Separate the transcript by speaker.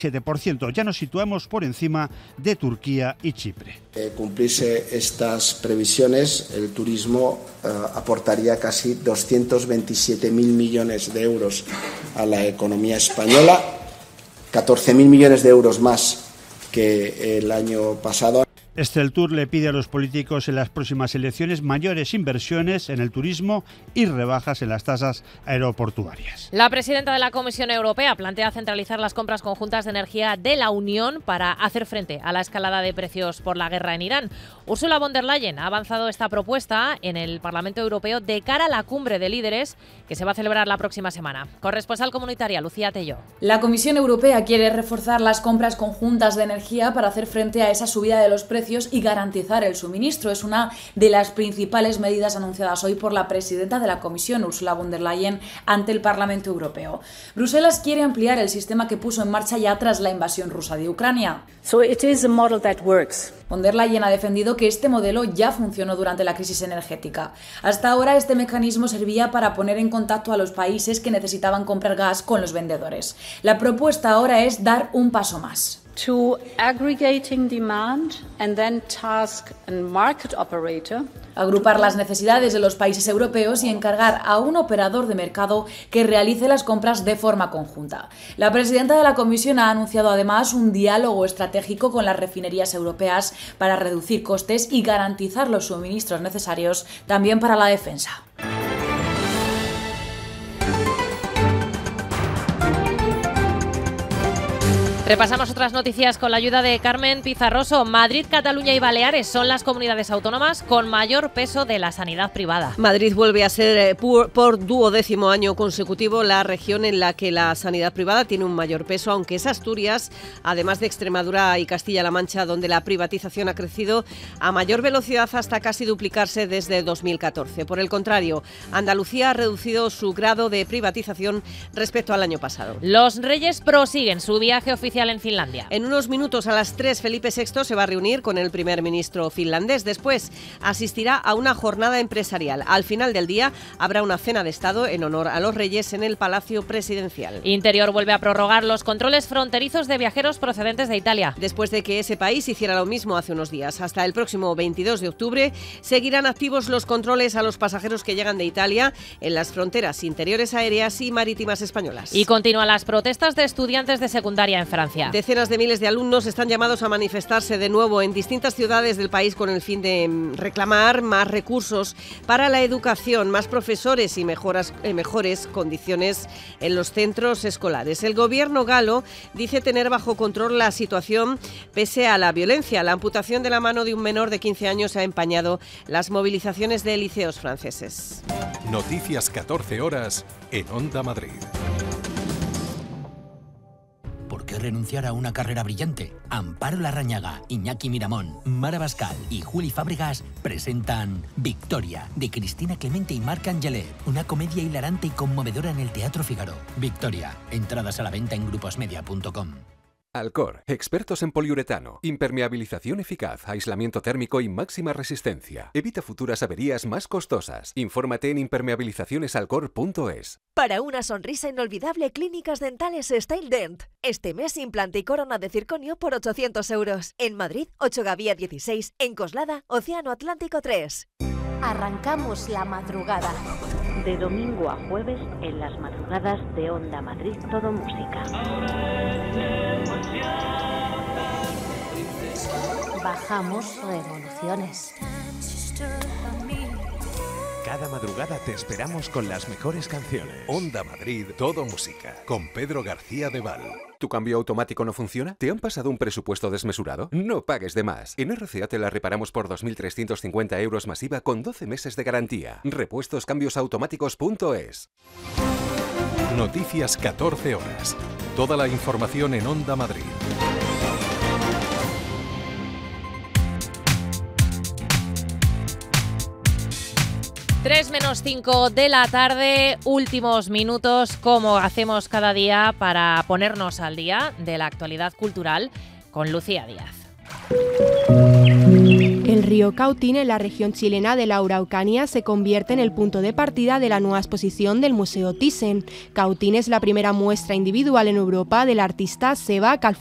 Speaker 1: 7%. Ya nos situamos por encima de Turquía y Chipre.
Speaker 2: Cumplirse estas previsiones, el turismo aportaría casi 227.000 millones de euros a la economía española, 14.000 millones de euros más que el año pasado.
Speaker 1: Exceltur le pide a los políticos en las próximas elecciones mayores inversiones en el turismo y rebajas en las tasas aeroportuarias.
Speaker 3: La presidenta de la Comisión Europea plantea centralizar las compras conjuntas de energía de la Unión para hacer frente a la escalada de precios por la guerra en Irán. Ursula von der Leyen ha avanzado esta propuesta en el Parlamento Europeo de cara a la cumbre de líderes que se va a celebrar la próxima semana. Corresponsal comunitaria Lucía Tello.
Speaker 4: La Comisión Europea quiere reforzar las compras conjuntas de energía para hacer frente a esa subida de los precios y garantizar el suministro. Es una de las principales medidas anunciadas hoy por la presidenta de la Comisión, Ursula von der Leyen, ante el Parlamento Europeo. Bruselas quiere ampliar el sistema que puso en marcha ya tras la invasión rusa de Ucrania.
Speaker 5: So it is a model that works.
Speaker 4: Von der Leyen ha defendido que este modelo ya funcionó durante la crisis energética. Hasta ahora este mecanismo servía para poner en contacto a los países que necesitaban comprar gas con los vendedores. La propuesta ahora es dar un paso más.
Speaker 5: To aggregating demand and then task a market operator.
Speaker 4: Agrupar las necesidades de los países europeos y encargar a un operador de mercado que realice las compras de forma conjunta. La presidenta de la Comisión ha anunciado además un diálogo estratégico con las refinerías europeas para reducir costes y garantizar los suministros necesarios también para la defensa.
Speaker 3: Repasamos otras noticias con la ayuda de Carmen Pizarroso. Madrid, Cataluña y Baleares son las comunidades autónomas con mayor peso de la sanidad privada.
Speaker 6: Madrid vuelve a ser por 12º año consecutivo la región en la que la sanidad privada tiene un mayor peso, aunque es Asturias, además de Extremadura y Castilla-La Mancha, donde la privatización ha crecido a mayor velocidad hasta casi duplicarse desde 2014. Por el contrario, Andalucía ha reducido su grado de privatización respecto al año pasado.
Speaker 3: Los Reyes prosiguen su viaje oficial en Finlandia.
Speaker 6: En unos minutos a las 3 Felipe VI se va a reunir con el primer ministro finlandés. Después asistirá a una jornada empresarial. Al final del día habrá una cena de Estado en honor a los Reyes en el Palacio Presidencial.
Speaker 3: Interior vuelve a prorrogar los controles fronterizos de viajeros procedentes de Italia.
Speaker 6: Después de que ese país hiciera lo mismo hace unos días. Hasta el próximo 22 de octubre seguirán activos los controles a los pasajeros que llegan de Italia en las fronteras interiores aéreas y marítimas españolas.
Speaker 3: Y continúan las protestas de estudiantes de secundaria en Francia.
Speaker 6: Decenas de miles de alumnos están llamados a manifestarse de nuevo en distintas ciudades del país con el fin de reclamar más recursos para la educación, más profesores y mejores condiciones en los centros escolares. El gobierno galo dice tener bajo control la situación pese a la violencia. La amputación de la mano de un menor de 15 años ha empañado las movilizaciones de liceos franceses.
Speaker 7: Noticias 14 horas en Onda Madrid.
Speaker 8: ¿Por qué renunciar a una carrera brillante? Amparo Larrañaga, Iñaki Miramón, Mara Bascal y Juli Fábregas presentan Victoria, de Cristina Clemente y Marc Angelet, una comedia hilarante y conmovedora en el Teatro Figaro. Victoria, entradas a la venta en gruposmedia.com.
Speaker 9: Alcor, expertos en poliuretano, impermeabilización eficaz, aislamiento térmico y máxima resistencia. Evita futuras averías más costosas. Infórmate en impermeabilizacionesalcor.es.
Speaker 10: Para una sonrisa inolvidable, Clínicas Dentales Style Dent. Este mes implante y corona de circonio por 800 euros. En Madrid, 8 Gavía 16. En Coslada, Océano Atlántico 3.
Speaker 11: Arrancamos la madrugada.
Speaker 12: De domingo a jueves en las madrugadas de Onda Madrid, todo música.
Speaker 11: Bajamos revoluciones.
Speaker 13: Cada madrugada te esperamos con las mejores canciones.
Speaker 7: Onda Madrid, todo música, con Pedro García de Val.
Speaker 9: ¿Tu cambio automático no funciona? ¿Te han pasado un presupuesto desmesurado? No pagues de más. En RCA te la reparamos por 2.350 euros masiva con 12 meses de garantía. Repuestoscambiosautomáticos.es.
Speaker 7: Noticias 14 horas. Toda la información en Onda Madrid.
Speaker 3: Tres menos 5 de la tarde, últimos minutos, como hacemos cada día para ponernos al día de la actualidad cultural con Lucía Díaz.
Speaker 14: El río Cautín, en la región chilena de la Araucanía, se convierte en el punto de partida de la nueva exposición del Museo Thyssen. Cautín es la primera muestra individual en Europa del artista Seba